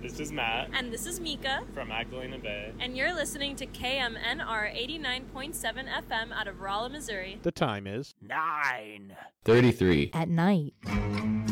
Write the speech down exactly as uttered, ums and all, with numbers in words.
This is Matt. And this is Mika. From Magdalena Bay. And you're listening to K M N R eighty-nine point seven F M out of Rolla, Missouri. The time is nine thirty-three at night.